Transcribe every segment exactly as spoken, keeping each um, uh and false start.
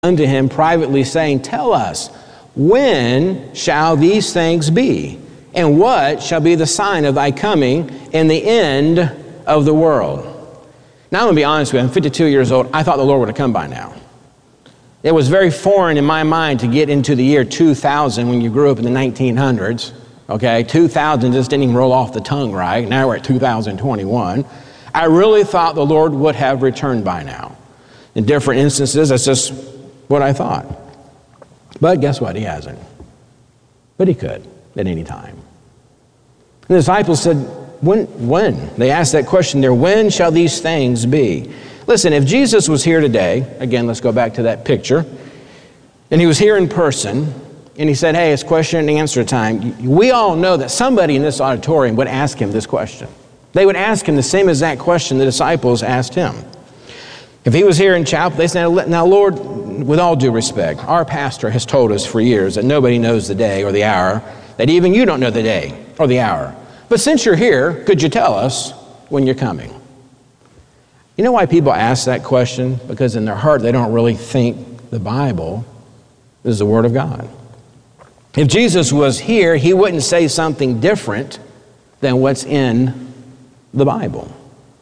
unto him privately, saying, Tell us, when shall these things be? And what shall be the sign of thy coming and the end of the world? Now, I'm going to be honest with you. I'm fifty-two years old. I thought the Lord would have come by now. It was very foreign in my mind to get into the year two thousand when you grew up in the nineteen hundreds. Okay, two thousand just didn't even roll off the tongue right. Now we're at two thousand twenty-one. I really thought the Lord would have returned by now. In different instances, that's just what I thought. But guess what? He hasn't. But he could at any time. And the disciples said, when? When? They asked that question there, when shall these things be? Listen, if Jesus was here today, again, let's go back to that picture, and he was here in person, and he said, hey, it's question and answer time, we all know that somebody in this auditorium would ask him this question. They would ask him the same exact question the disciples asked him. If he was here in chapel, they said, now, Lord, with all due respect, our pastor has told us for years that nobody knows the day or the hour, that even you don't know the day or the hour. But since you're here, could you tell us when you're coming? You know why people ask that question? Because in their heart, they don't really think the Bible is the Word of God. If Jesus was here, he wouldn't say something different than what's in the Bible.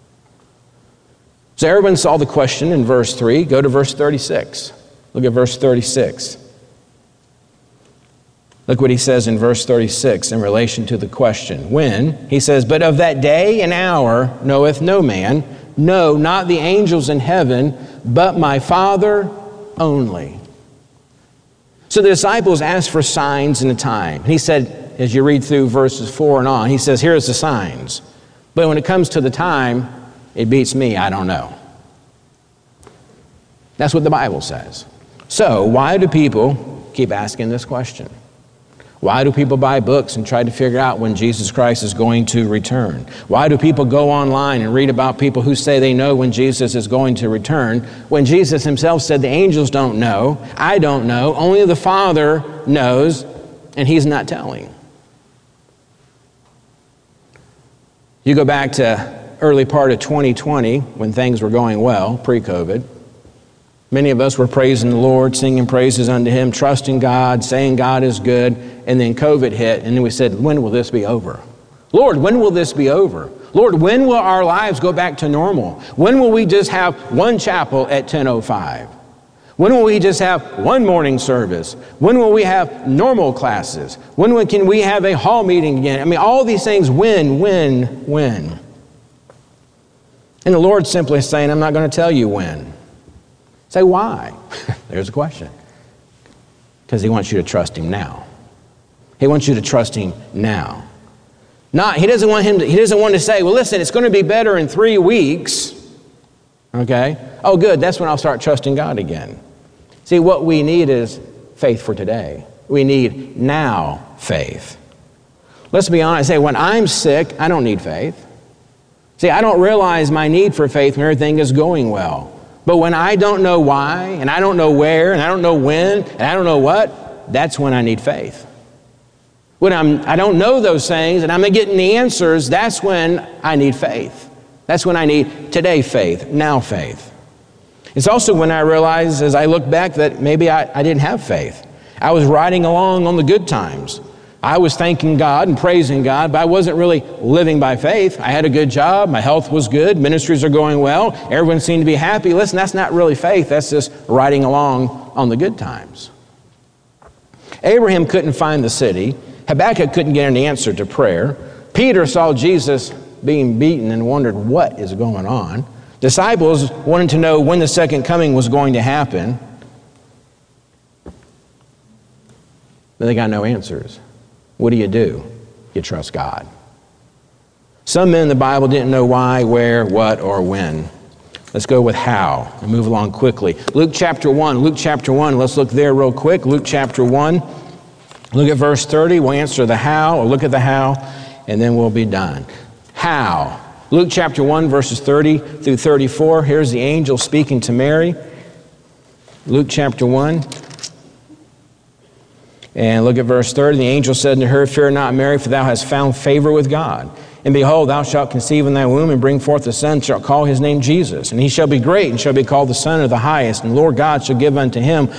So everyone saw the question in verse three. Go to verse thirty-six. Look at verse thirty-six. Look what he says in verse thirty-six in relation to the question. When? He says, but of that day and hour knoweth no man, no, not the angels in heaven, but my Father only. So the disciples asked for signs and a time. He said, as you read through verses four and on, he says, here's the signs. But when it comes to the time, it beats me, I don't know. That's what the Bible says. So why do people keep asking this question? Why do people buy books and try to figure out when Jesus Christ is going to return? Why do people go online and read about people who say they know when Jesus is going to return, when Jesus himself said the angels don't know, I don't know, only the Father knows, and he's not telling? You go back to early part of twenty twenty when things were going well, pre-COVID. Many of us were praising the Lord, singing praises unto him, trusting God, saying God is good, and then COVID hit, and then we said, when will this be over? Lord, when will this be over? Lord, when will our lives go back to normal? When will we just have one chapel at ten oh five? When will we just have one morning service? When will we have normal classes? When can we have a hall meeting again? I mean, all these things, when, when, when? And the Lord's simply saying, I'm not going to tell you when. Say, why? There's a question. Because he wants you to trust him now. He wants you to trust him now. Not, he doesn't want him to, he doesn't want to say, well, listen, it's going to be better in three weeks. Okay? Oh, good, that's when I'll start trusting God again. See, what we need is faith for today. We need now faith. Let's be honest. Say, when I'm sick, I don't need faith. See, I don't realize my need for faith when everything is going well. But when I don't know why, and I don't know where, and I don't know when, and I don't know what, that's when I need faith. When I'm, I don't know those things, and I'm not getting the answers, that's when I need faith. That's when I need today faith, now faith. It's also when I realize, as I look back, that maybe I, I didn't have faith. I was riding along on the good times. I was thanking God and praising God, but I wasn't really living by faith. I had a good job. My health was good. Ministries are going well. Everyone seemed to be happy. Listen, that's not really faith. That's just riding along on the good times. Abraham couldn't find the city. Habakkuk couldn't get an answer to prayer. Peter saw Jesus being beaten and wondered what is going on. Disciples wanted to know when the second coming was going to happen. But they got no answers. What do you do? You trust God. Some men in the Bible didn't know why, where, what, or when. Let's go with how and move along quickly. Luke chapter one. Luke chapter one. Let's look there real quick. Luke chapter one. Look at verse thirty. We'll answer the how, or look at the how, and then we'll be done. How? Luke chapter one, verses thirty through thirty-four. Here's the angel speaking to Mary. Luke chapter one. And look at verse thirty. The angel said to her, fear not, Mary, for thou hast found favor with God. And behold, thou shalt conceive in thy womb and bring forth a son, and shalt call his name Jesus. And he shall be great, and shall be called the Son of the Highest. And the Lord God shall give unto him